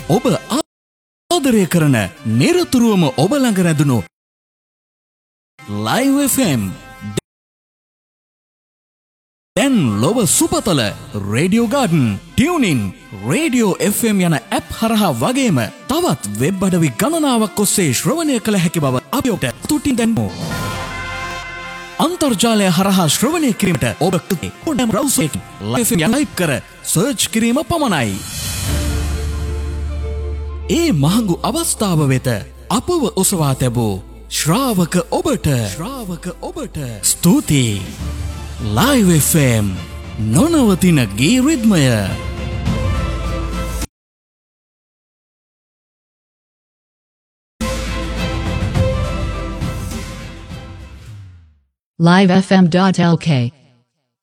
ඔබ ආදරය කරන නිරතුරුවම ඔබ ළඟ රැඳුණු Live FM දැන් ලොව සුපතල Radio Garden, TuneIn, Radio FM යන ඇප් හරහා වගේම තවත් වෙබ් අඩවි ගණනාවක් ඔස්සේ ශ්‍රවණය කළ හැකි බව අපි ඔබට තුටින් දැන්මු. අන්තර්ජාලය හරහා ශ්‍රවණය කිරීමට ඔබ කුඩම් බ්‍රවුසර් එකෙන් Live FM ටයිප් කර සර්ච් කිරීම පමණයි. ඒ මහඟු අවස්ථාව වෙත අපව ඔසවා තැබූ ශ්‍රාවක ඔබට ස්තුතියි. Live FM නොනවතින ගී රිද්මය. livefm.lk